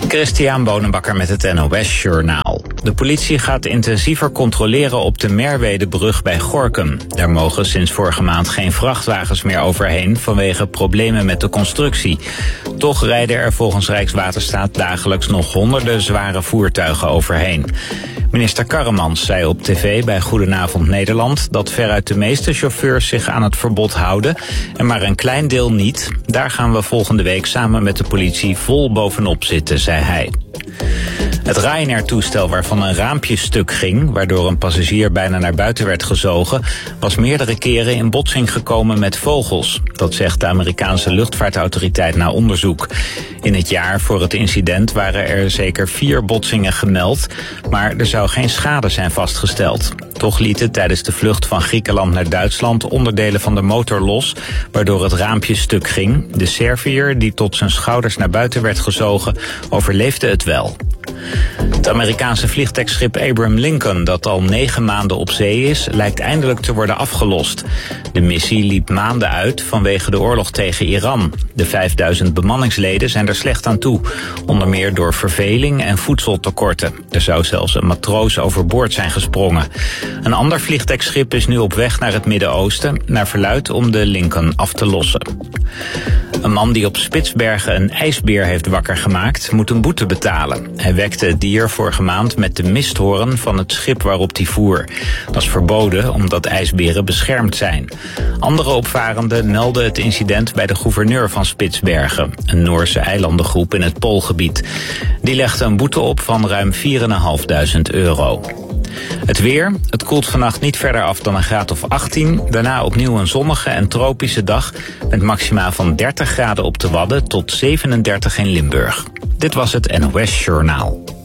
Christian Bonenbakker met het NOS Journaal. De politie gaat intensiever controleren op de Merwedebrug bij Gorinchem. Daar mogen sinds vorige maand geen vrachtwagens meer overheen vanwege problemen met de constructie. Toch rijden er volgens Rijkswaterstaat dagelijks nog honderden zware voertuigen overheen. Minister Karremans zei op tv bij Goedenavond Nederland dat veruit de meeste chauffeurs zich aan het verbod houden en maar een klein deel niet. Daar gaan we volgende week samen met de politie vol bovenop zitten, zei hij. Het Ryanair-toestel waarvan een raampje stuk ging, waardoor een passagier bijna naar buiten werd gezogen, was meerdere keren in botsing gekomen met vogels. Dat zegt de Amerikaanse luchtvaartautoriteit na onderzoek. In het jaar voor het incident waren er zeker 4 botsingen gemeld, maar er zou geen schade zijn vastgesteld. Toch lieten tijdens de vlucht van Griekenland naar Duitsland onderdelen van de motor los, waardoor het raampje stuk ging. De Serviër, die tot zijn schouders naar buiten werd gezogen, overleefde het wel. Het Amerikaanse vliegdekschip Abraham Lincoln, dat al 9 maanden op zee is, lijkt eindelijk te worden afgelost. De missie liep maanden uit vanwege de oorlog tegen Iran. De 5000 bemanningsleden zijn er slecht aan toe, onder meer door verveling en voedseltekorten. Er zou zelfs een matroos overboord zijn gesprongen. Een ander vliegdekschip is nu op weg naar het Midden-Oosten, naar verluidt om de Lincoln af te lossen. Een man die op Spitsbergen een ijsbeer heeft wakker gemaakt, moet een boete betalen. Hij wekte het dier vorige maand met de misthoorn van het schip waarop hij voer. Dat is verboden omdat ijsberen beschermd zijn. Andere opvarenden meldden het incident bij de gouverneur van Spitsbergen, een Noorse eilandengroep in het Poolgebied. Die legde een boete op van ruim €4.500. Het weer. Het koelt vannacht niet verder af dan een graad of 18. Daarna opnieuw een zonnige en tropische dag met maxima van 30 graden op de Wadden tot 37 in Limburg. Dit was het NOS Journaal.